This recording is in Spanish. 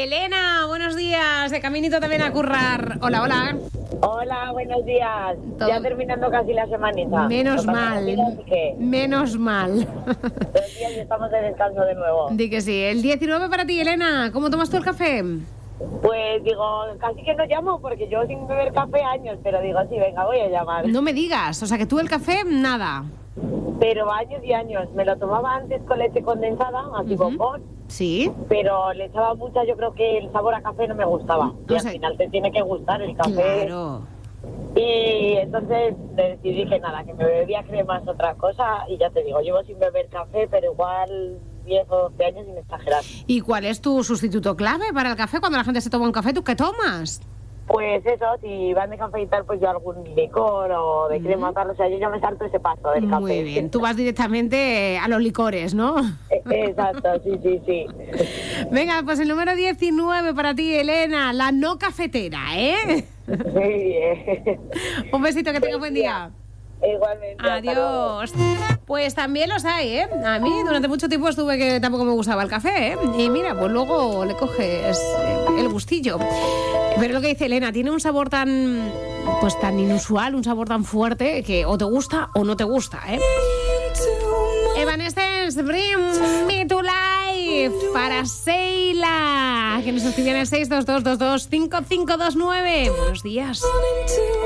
Elena, buenos días, de caminito también a currar. Hola, hola. Hola, buenos días. Todo... Ya terminando casi la semanita. Menos mal. Menos mal. 2 días y estamos de descanso de nuevo. Di que sí. El 19 para ti, Elena. ¿Cómo tomas tú el café? Pues digo, casi que no llamo porque yo sin beber café años, pero digo, sí, venga, voy a llamar. No me digas, o sea que tú el café, nada. Pero años y años. Me lo tomaba antes con leche condensada, así bombón. Sí. Pero le echaba mucha, yo creo que el sabor a café no me gustaba. Y al final te tiene que gustar el café. Claro. Y entonces decidí que nada, que me bebía cremas, otra cosa. Y ya te digo, llevo sin beber café, pero igual 10 o 12 años sin exagerar. ¿Y cuál es tu sustituto clave para el café? Cuando la gente se toma un café, ¿tú qué tomas? Pues eso, si van de café y tal, pues yo algún licor o de crema tal, o sea, yo ya me salto ese paso del café. Muy bien, tú vas directamente a los licores, ¿no? Exacto, sí. Venga, pues el número 19 para ti, Elena, la no cafetera, ¿eh? Muy bien. Un besito, que tengas buen día. Igualmente. Adiós. Pues también los hay, ¿eh? A mí durante mucho tiempo estuve que tampoco me gustaba el café, ¿eh? Y mira, pues luego le coges el gustillo. Pero lo que dice Elena, tiene un sabor tan inusual, un sabor tan fuerte que o te gusta o no te gusta, ¿eh? Evanescence, Bring Me to Life para Seila, que nos escribían el 622225529. Buenos días.